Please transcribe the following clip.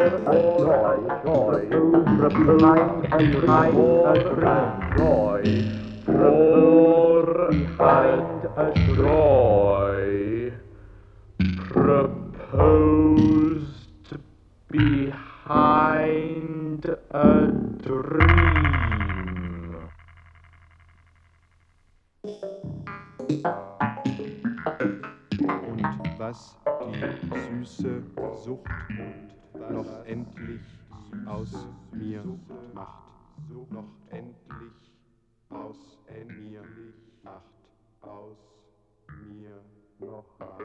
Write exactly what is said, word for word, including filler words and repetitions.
proposed behind a dream. Und was die süße Sucht noch endlich aus mir macht, noch endlich aus mir macht, aus mir noch macht.